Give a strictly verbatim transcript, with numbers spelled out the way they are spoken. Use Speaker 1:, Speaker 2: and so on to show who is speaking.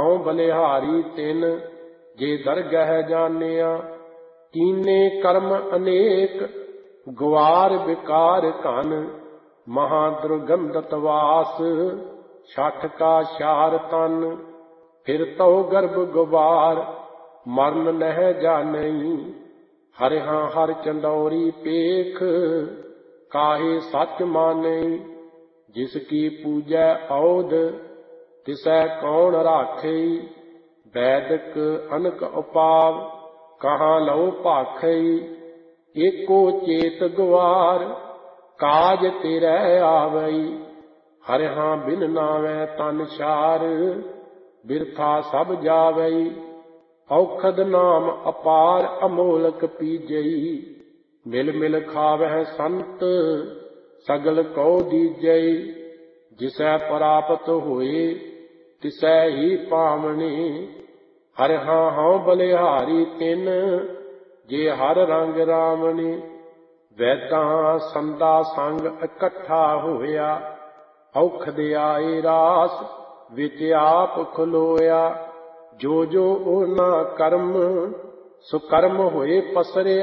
Speaker 1: ਹਉ ਬਲਿਹਾਰੀ ਤਿਨ ਜੇ ਦਰਗਹਿ ਜਾਣਿਆ। ਕੀਨੇ ਕਰਮ ਅਨੇਕ ਗਵਾਰ ਵਿਕਾਰ ਘਨ ਮਹਾ ਦੁਰਗੰਧਤ ਵਾਸ ਛਠ ਕਾ ਸ਼ਾਰ ਤਨ। ਫਿਰ ਤਉ ਗਰਭ ਗਵਾਰ ਮਰਨ ਨਹਿ ਜਾਣਈ ਹਰਿਹਾ ਹਰ ਚੰਦੌਰੀ ਪੇਖ ਕਾਹੇ ਸੱਚ ਮਾਨਈ। ਜਿਸ ਕੀ ਪੂਜੈ ਔਧ ਤਿਸੈ ਕੌਣ ਰਾਖਈ ਵੈਦਿਕ ਅਨਕ ਉਪਾਵ ਕਹਾਂ ਲਉ ਭਾਖਈ। ਏਕੋ ਚੇਤ ਗਵਾਰ ਕਾਜ ਤੇਰੈ ਆਵਈ ਹਰਿਹਾ ਬਿਨ ਨਾਵੈ ਤਨ ਛਾਰ ਬਿਰਥਾ ਸਭ ਜਾਵਈ। ਔਖਦ ਨਾਮ ਅਪਾਰ ਅਮੋਲਕ ਪੀਜਈ ਮਿਲ ਮਿਲ ਖਾਵਹਿ ਸੰਤ ਸਗਲ ਕਉ ਦੀਜਈ। ਜਿਸੈ ਪ੍ਰਾਪਤ ਹੋਏ ਤਿਸੈ ਹੀ ਪਾਵਣੀ ਹਰਿਹਾ ਹਉ ਬਲਿਹਾਰੀ ਤਿਨ ਜੇ ਹਰ ਰੰਗ ਰਾਵਣੀ। ਵੈਦਾਂ ਸੰਦਾ ਸੰਗ ਇਕੱਠਾ ਹੋਇਆ ਔਖਦ ਆਏ ਰਾਸ ਵਿੱਚ ਆਪ ਖਲੋਇਆ। ਜੋ ਜੋ ਉਹਨਾਂ ਕਰਮ ਸੁਕਰਮ ਹੋਏ ਪਸਰੇ